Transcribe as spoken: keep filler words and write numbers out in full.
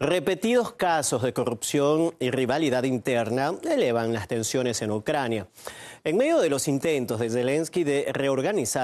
Repetidos casos de corrupción y rivalidad interna elevan las tensiones en Ucrania. En medio de los intentos de Zelensky de reorganizar